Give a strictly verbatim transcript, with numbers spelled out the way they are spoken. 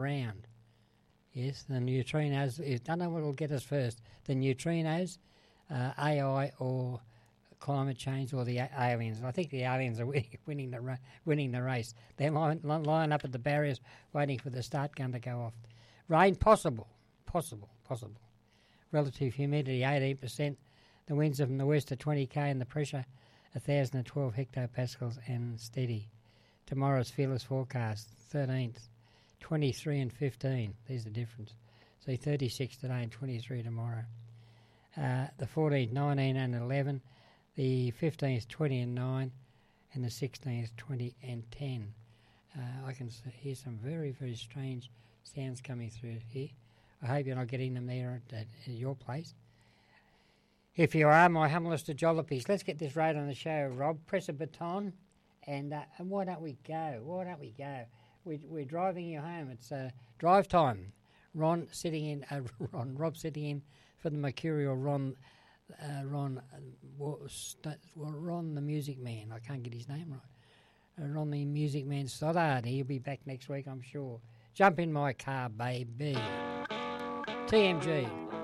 around. Yes, the neutrinos. I don't know what will get us first. The neutrinos, uh, A I, or climate change, or the a- aliens. I think the aliens are winning, winning the ra- winning the race. They're lying, lying up at the barriers, waiting for the start gun to go off. Rain possible, possible, possible. Relative humidity eighteen percent. The winds from the west are twenty k, and the pressure one thousand twelve hectopascals and steady. Tomorrow's fearless forecast thirteenth. twenty-three and fifteen. There's the difference. So thirty-six today and twenty-three tomorrow. Uh, the fourteenth, nineteen and eleven. The fifteenth, twenty and nine. And the sixteenth, twenty and ten. Uh, I can hear some very, very strange sounds coming through here. I hope you're not getting them there at, at, at your place. If you are, my humblest of jollipies. Let's get this right on the show, Rob. Press a baton. And, uh, and why don't we go? Why don't we go? We, we're driving you home. It's uh, drive time. Ron sitting in, uh, Ron, Rob sitting in for the Mercurial Ron, uh, Ron, uh, Ron the Music Man. I can't get his name right. Uh, Ron the Music Man Stoddard. He'll be back next week, I'm sure. Jump in my car, baby. T M G.